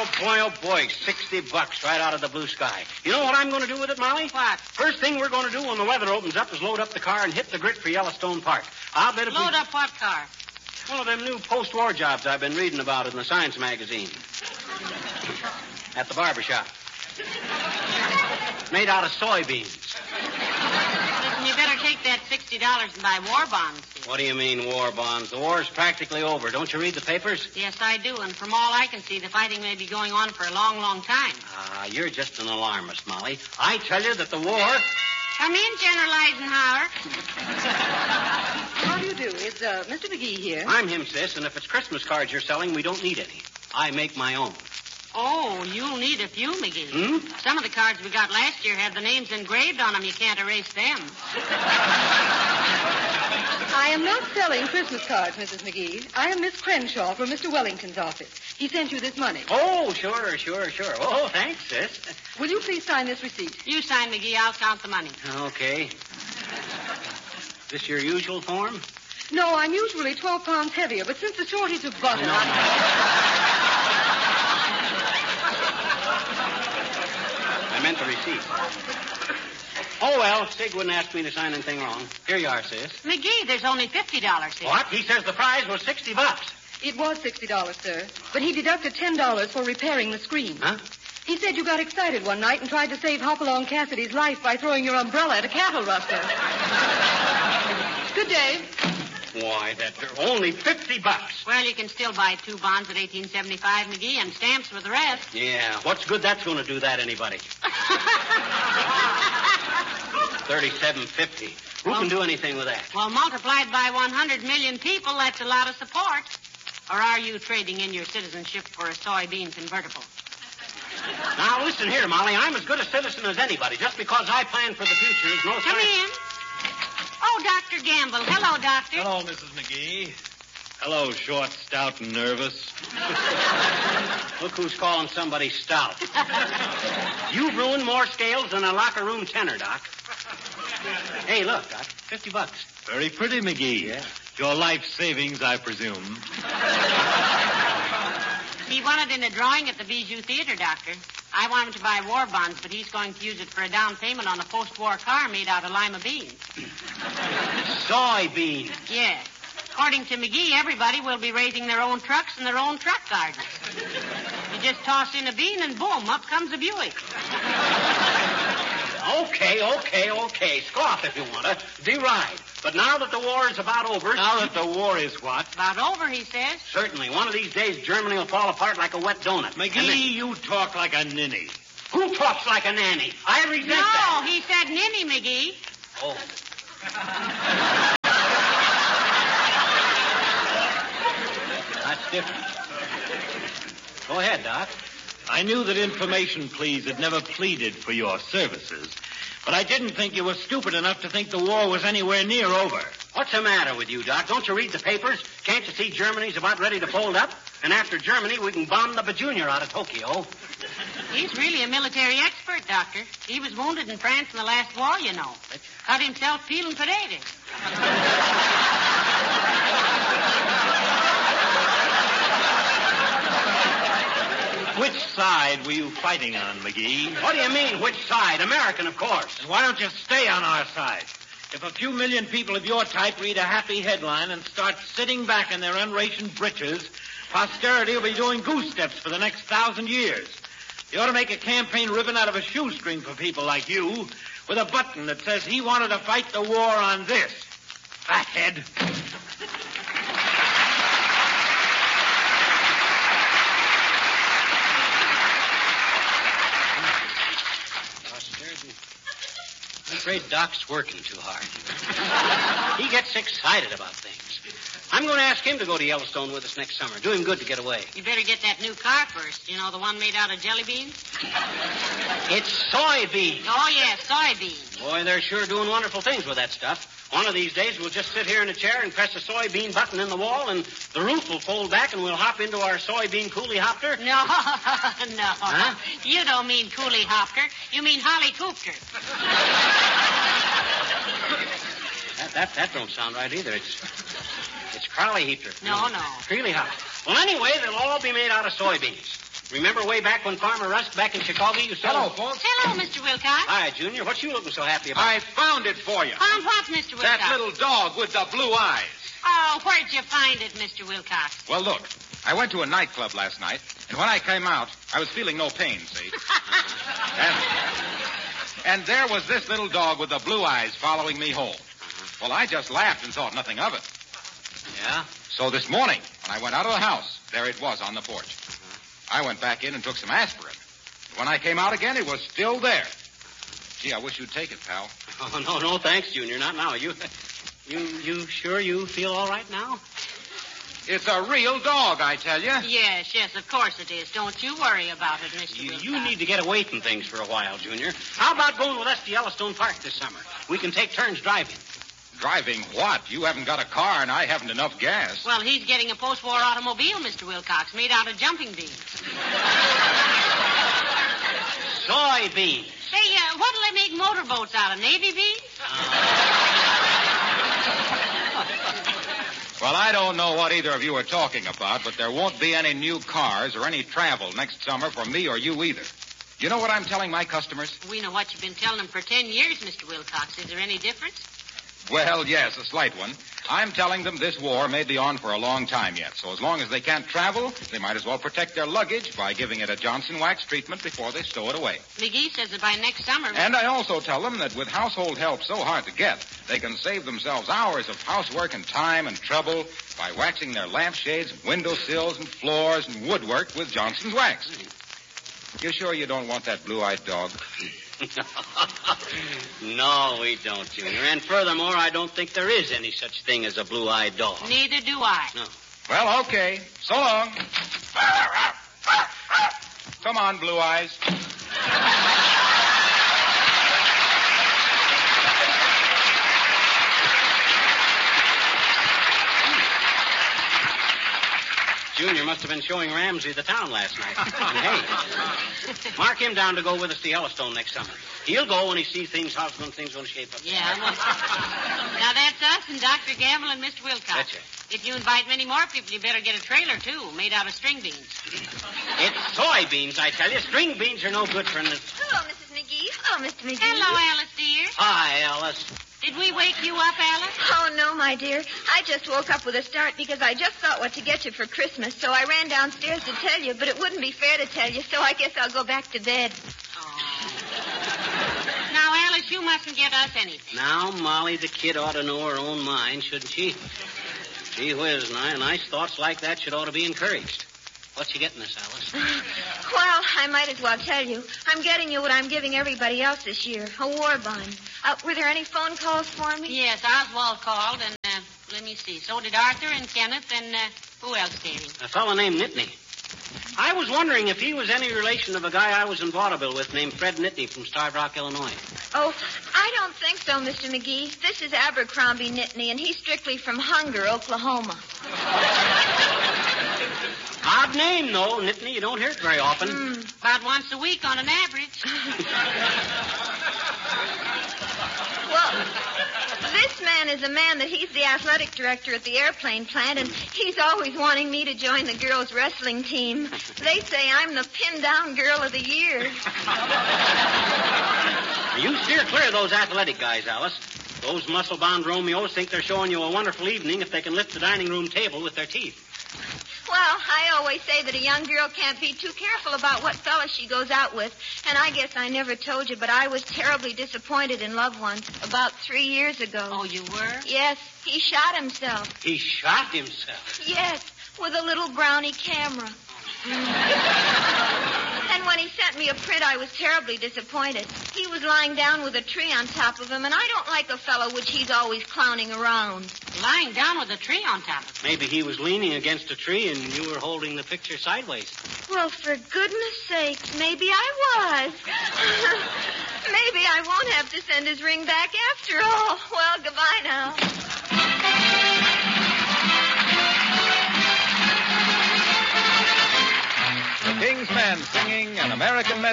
oh boy, $60 right out of the blue sky. You know what I'm going to do with it, Molly? What? First thing we're going to do when the weather opens up is load up the car and hit the grit for Yellowstone Park. I'll bet Load up what car? One of them new post-war jobs I've been reading about in the science magazine. At the barber shop. Made out of soybeans. Listen, you better take that $60 and buy war bonds. What do you mean, war bonds? The war's practically over. Don't you read the papers? Yes, I do, and from all I can see, the fighting may be going on for a long, long time. You're just an alarmist, Molly. I tell you that the war... Come in, General Eisenhower. How do you do? Is Mr. McGee here? I'm him, sis, and if it's Christmas cards you're selling, we don't need any. I make my own. Oh, you'll need a few, McGee. Hmm? Some of the cards we got last year had the names engraved on them. You can't erase them. I am not selling Christmas cards, Mrs. McGee. I am Miss Crenshaw from Mr. Wellington's office. He sent you this money. Oh, sure. Oh, thanks, sis. Will you please sign this receipt? You sign, McGee. I'll count the money. Okay. This your usual form? No, I'm usually 12 pounds heavier, but since the shortage of butter... I meant the receipt. Oh, well, Sig wouldn't ask me to sign anything wrong. Here you are, sis. McGee, there's only $50 here. What? He says the prize was $60. It was $60, sir, but he deducted $10 for repairing the screen. Huh? He said you got excited one night and tried to save Hopalong Cassidy's life by throwing your umbrella at a cattle rustler. Good day. Why, that's only $50. Well, you can still buy 2 bonds at $18.75, McGee, and stamps for the rest. Yeah, what's good that's going to do that, anybody? $37.50. Who can do anything with that? Well, multiplied by 100 million people, that's a lot of support. Or are you trading in your citizenship for a soybean convertible? Now, listen here, Molly. I'm as good a citizen as anybody. Just because I plan for the future is no... Come in. Oh, Dr. Gamble. Hello, Doctor. Hello, Mrs. McGee. Hello, short, stout, and nervous. Look who's calling somebody stout. You've ruined more scales than a locker room tenor, Doc. Hey, look, Doc. $50. Very pretty, McGee. Yeah. Your life savings, I presume. He won it in a drawing at the Bijou Theater, Doctor. I want him to buy war bonds, but he's going to use it for a down payment on a post-war car made out of lima beans. Soybeans. Yes. According to McGee, everybody will be raising their own trucks and their own truck gardens. You just toss in a bean and boom, up comes a Buick. Okay. Scoff if you want to. Deride. But now that the war is about over... Now that the war is what? About over, he says. Certainly. One of these days, Germany will fall apart like a wet donut. McGee, you talk like a ninny. Who talks like a nanny? I resent that. No, he said ninny, McGee. Oh. That's different. Go ahead, Doc. I knew that information pleas had never pleaded for your services, but I didn't think you were stupid enough to think the war was anywhere near over. What's the matter with you, Doc? Don't you read the papers? Can't you see Germany's about ready to fold up? And after Germany, we can bomb the Bajunior out of Tokyo. He's really a military expert, Doctor. He was wounded in France in the last war, you know. Cut himself peeling potatoes. Which side were you fighting on, McGee? What do you mean, which side? American, of course. And why don't you stay on our side? If a few million people of your type read a happy headline and start sitting back in their unrationed britches, posterity will be doing goose steps for the next 1,000 years. You ought to make a campaign ribbon out of a shoestring for people like you with a button that says he wanted to fight the war on this. Fathead. I'm afraid Doc's working too hard. He gets excited about things. I'm going to ask him to go to Yellowstone with us next summer. Do him good to get away. You better get that new car first. You know, the one made out of jelly beans? It's soybeans. Oh, yes, soybeans. Boy, they're sure doing wonderful things with that stuff. One of these days, we'll just sit here in a chair and press a soybean button in the wall, and the roof will fold back, and we'll hop into our soybean coolie-hopter. No. Huh? You don't mean coolie-hopter. You mean Holly Coopter. That don't sound right either. It's Crowley-heapter. No. Creeley-hopter. Well, anyway, they'll all be made out of soybeans. Remember way back when Farmer Rusk back in Chicago used to... Hello, folks. Hello, Mr. Wilcox. Hi, Junior. What you looking so happy about? I found it for you. Found what, Mr. Wilcox? That little dog with the blue eyes. Oh, where'd you find it, Mr. Wilcox? Well, look, I went to a nightclub last night, and when I came out, I was feeling no pain, see? and there was this little dog with the blue eyes following me home. Well, I just laughed and thought nothing of it. Yeah? So this morning, when I went out of the house, there it was on the porch. I went back in and took some aspirin. When I came out again, it was still there. Gee, I wish you'd take it, pal. Oh, no, thanks, Junior. Not now. You sure you feel all right now? It's a real dog, I tell you. Yes, of course it is. Don't you worry about it, Mr. Wilcox. You need to get away from things for a while, Junior. How about going with us to Yellowstone Park this summer? We can take turns driving. Driving what? You haven't got a car, and I haven't enough gas. Well, he's getting a post-war automobile, Mr. Wilcox, made out of jumping beans. Soybeans. Say, what'll they make motorboats out of, Navy beans? Well, I don't know what either of you are talking about, but there won't be any new cars or any travel next summer for me or you either. You know what I'm telling my customers? We know what you've been telling them for 10 years, Mr. Wilcox. Is there any difference? Well, yes, a slight one. I'm telling them this war may be on for a long time yet, so as long as they can't travel, they might as well protect their luggage by giving it a Johnson wax treatment before they stow it away. McGee says that by next summer... And I also tell them that with household help so hard to get, they can save themselves hours of housework and time and trouble by waxing their lampshades, windowsills, and floors and woodwork with Johnson's wax. You sure you don't want that blue-eyed dog? No, we don't, Junior. And furthermore, I don't think there is any such thing as a blue-eyed dog. Neither do I. No. Well, okay. So long. Come on, Blue Eyes. Junior must have been showing Ramsey the town last night. And hey, mark him down to go with us to Yellowstone next summer. He'll go when he sees how things going to shape up. Yeah, well, now that's us and Dr. Gamble and Mr. Wilcox. That's it. If you invite many more people, you better get a trailer, too, made out of string beans. It's soybeans, I tell you. String beans are no good for... Hello, Mrs. McGee. Hello, Mr. McGee. Hello, Alice, dear. Hi, Alice. Did we wake you up, Alice? Oh, no, my dear. I just woke up with a start because I just thought what to get you for Christmas, so I ran downstairs to tell you, but it wouldn't be fair to tell you, so I guess I'll go back to bed. Now, Alice, you mustn't get us anything. Now, Molly, the kid ought to know her own mind, shouldn't she? Gee whiz, nice thoughts like that should ought to be encouraged. What's you getting us, Alice? Well, I might as well tell you. I'm getting you what I'm giving everybody else this year, a war bond. Were there any phone calls for me? Yes, Oswald called, and, let me see. So did Arthur and Kenneth, and, who else, Davy? A fellow named Nittany. I was wondering if he was any relation of a guy I was in vaudeville with named Fred Nittany from Starved Rock, Illinois. Oh, I don't think so, Mr. McGee. This is Abercrombie Nittany, and he's strictly from Hunger, Oklahoma. Odd name, though, Nittany. You don't hear it very often. About once a week on an average. Well, this man is a man that he's the athletic director at the airplane plant, and he's always wanting me to join the girls' wrestling team. They say I'm the pin-down girl of the year. You steer clear of those athletic guys, Alice. Those muscle-bound Romeos think they're showing you a wonderful evening if they can lift the dining room table with their teeth. Well, I always say that a young girl can't be too careful about what fella she goes out with. And I guess I never told you, but I was terribly disappointed in love once, about 3 years ago. Oh, you were? Yes, he shot himself. He shot himself? Yes, with a little brownie camera. And when he sent me a print, I was terribly disappointed. He was lying down with a tree on top of him, and I don't like a fellow which he's always clowning around. Lying down with a tree on top of him. Maybe he was leaning against a tree and you were holding the picture sideways. Well, for goodness sakes, maybe I was. Maybe I won't have to send his ring back after all. Well, goodbye now. The King's Men singing an American medley.